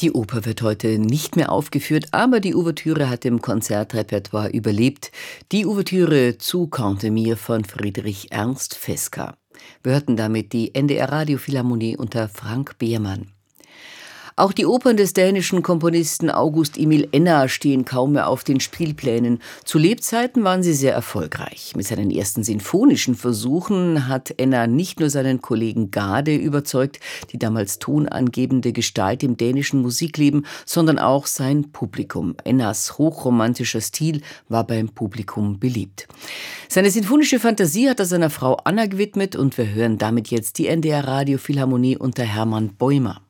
Die Oper wird heute nicht mehr aufgeführt, aber die Ouvertüre hat im Konzertrepertoire überlebt. Die Ouvertüre zu Cantemir von Friedrich Ernst Fesca. Wir hörten damit die NDR Radiophilharmonie unter Frank Behrmann. Auch die Opern des dänischen Komponisten August Emil Enna stehen kaum mehr auf den Spielplänen. Zu Lebzeiten waren sie sehr erfolgreich. Mit seinen ersten sinfonischen Versuchen hat Enna nicht nur seinen Kollegen Gade überzeugt, die damals tonangebende Gestalt im dänischen Musikleben, sondern auch sein Publikum. Ennas hochromantischer Stil war beim Publikum beliebt. Seine sinfonische Fantasie hat er seiner Frau Anna gewidmet und wir hören damit jetzt die NDR Radiophilharmonie unter Hermann Bäumer.